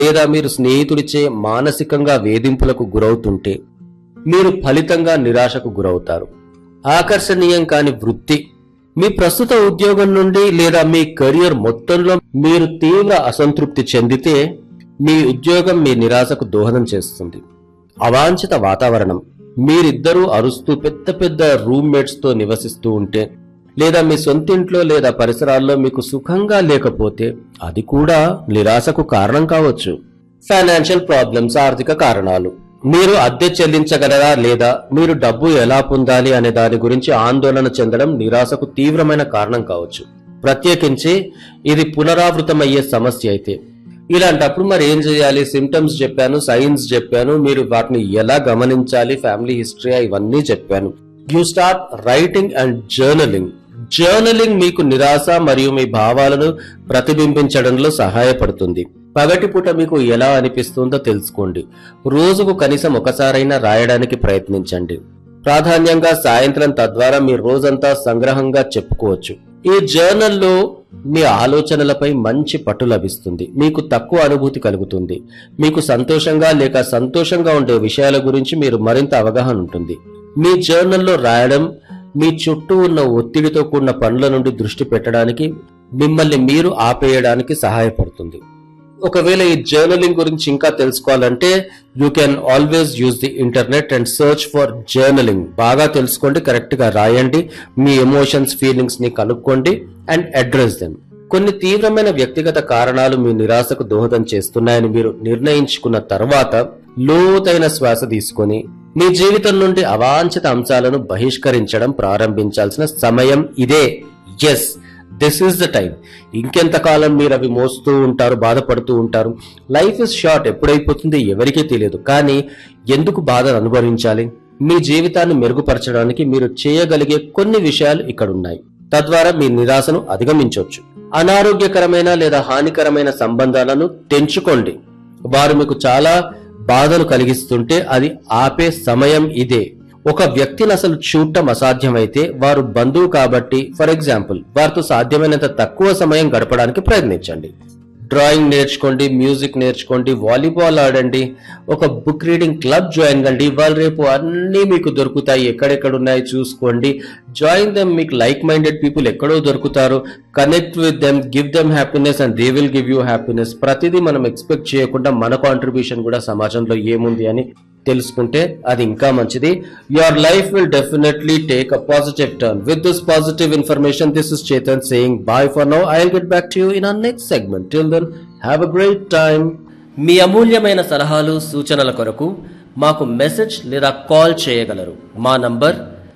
లేదా మీరు స్నేహితుడిచే మానసికంగా వేధింపులకు గురవుతుంటే మీరు ఫలితంగా నిరాశకు గురవుతారు. ఆకర్షణీయం కాని వృత్తి, మీ ప్రస్తుత ఉద్యోగం నుండి లేదా మీ కెరియర్ మొత్తంలో మీరు తీవ్ర అసంతృప్తి చెందితే మీ ఉద్యోగం మీ నిరాశకు దోహదం చేస్తుంది. అవాంఛిత వాతావరణం, మీరిద్దరూ అరుస్తూ పెద్ద పెద్ద రూమ్మేట్స్ తో నివసిస్తూ ఉంటే లేదా మీ సొంతింట్లో లేదా పరిసరాల్లో మీకు సుఖంగా లేకపోతే అది కూడా నిరాశకు కారణం కావచ్చు. ఫైనాన్షియల్ ప్రాబ్లమ్స్, ఆర్థిక కారణాలు, మీరు అద్దె చెల్లించగలరా లేదా మీరు డబ్బు ఎలా పొందాలి అనే దాని గురించి ఆందోళన చెందడం నిరాశకు తీవ్రమైన కారణం కావచ్చు. ప్రత్యేకించి ఇది పునరావృతమయ్యే సమస్య అయితే. ఇలాంటప్పుడు మరి ఏం చేయాలి? సిమ్టమ్స్ చెప్పాను, సైన్స్ చెప్పాను, మీరు వాటిని ఎలా గమనించాలి, ఫ్యామిలీ హిస్టరీ ఇవన్నీ చెప్పాను. You start writing and journaling. Journaling మీకు నిరాశ మరియు మీ భావాలను ప్రతిబింబించడంలో సహాయపడుతుంది. పగటిపూట మీకు ఎలా అనిపిస్తుందో తెలుసుకోండి. రోజుకు కనీసం ఒకసారైనా రాయడానికి ప్రయత్నించండి, ప్రాధాన్యంగా సాయంత్రం. తద్వారా మీ రోజంతా సంగ్రహంగా చెప్పుకోవచ్చు. ఈ జర్నల్లో మీ ఆలోచనలపై మంచి పట్టు లభిస్తుంది, మీకు తక్కువ అనుభూతి కలుగుతుంది, మీకు సంతోషంగా లేక సంతోషంగా ఉండే విషయాల గురించి మీరు మరింత అవగాహన ఉంటుంది. మీ జర్నల్లో రాయడం మీ చుట్టూ ఉన్న ఒత్తిడితో కూడిన పనుల నుండి దృష్టి పెట్టడానికి, మిమ్మల్ని మీరు ఆపేయడానికి సహాయపడుతుంది. ఒకవేళ ఈ జర్నలింగ్ గురించి ఇంకా తెలుసుకోవాలంటే you can always use the internet and search for journaling. బాగా తెలుసుకోండి, కరెక్ట్ గా రాయండి, మీ ఎమోషన్స్, ఫీలింగ్స్ ని కనుక్కోండి అండ్ అడ్రస్ దెమ్. కొన్ని తీవ్రమైన వ్యక్తిగత కారణాలు మీ నిరాశకు దోహదం చేస్తున్నాయని మీరు నిర్ణయించుకున్న తర్వాత లోతైన శ్వాస తీసుకొని మీ జీవితం నుండి అవాంఛిత అంశాలను బహిష్కరించడం ప్రారంభించాల్సిన సమయం ఇదే. Yes, this is the time. ఇంకెంతకాలం మీరు అవి మోస్తూ ఉంటారు, బాధపడుతూ ఉంటారు? లైఫ్ ఇస్ షార్ట్, ఎప్పుడైపోతుంది ఎవరికీ తెలియదు. కానీ ఎందుకు బాధను అనుభవించాలి? మీ జీవితాన్ని మెరుగుపరచడానికి మీరు చేయగలిగే కొన్ని విషయాలు ఇక్కడున్నాయి. తద్వారా మీ నిరాశను అధిగమించవచ్చు. అనారోగ్యకరమైన లేదా హానికరమైన సంబంధాలను తెంచుకోండి. వారు మీకు చాలా బాధను కలిగిస్తుంటే అది ఆపే సమయం ఇదే. ఒక వ్యక్తిని అసలు చూడటం అసాధ్యమైతే వారు బంధువు కాబట్టి, ఫర్ ఎగ్జాంపుల్, వారితో సాధ్యమైనంత తక్కువ సమయం గడపడానికి ప్రయత్నించండి. డ్రాయింగ్ నేర్చుకోండి, మ్యూజిక్ నేర్చుకోండి, వాలీబాల్ ఆడండి, ఒక బుక్ రీడింగ్ క్లబ్ జాయిన్ కండి. ఇవాళ రేపు అన్నీ మీకు దొరుకుతాయి, ఎక్కడెక్కడ ఉన్నాయి చూసుకోండి, జాయిన్ దెమ్. మీకు లైక్ మైండెడ్ పీపుల్ ఎక్కడో దొరుకుతారు, connect with them, give them happiness and they will give you happiness. ప్రతిదీ మనం ఎక్స్పెక్ట్ చేయకుండా మన కాంట్రిబ్యూషన్ కూడా సమాజంలో ఏముంది అని తెలుసుకుంటే అది ఇంకా మంచిది. Your life will definitely take a positive turn. With this positive information, this is Chetan saying bye for now. I'll get back to you in our next segment. Till then, have a great time. మీ అమూల్యమైన సలహాలు, సూచనల కొరకు మాకు message లేదా call చేయగలరు. మా number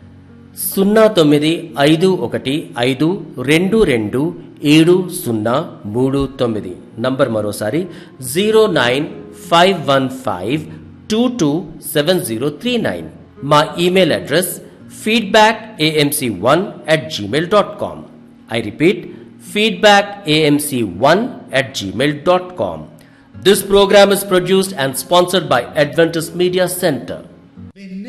0951522739. Number మరోసారి 09515227039. మా email address feedbackamc1@gmail.com. I repeat, feedbackamc1@gmail.com. This program is produced and sponsored by Adventist Media Center.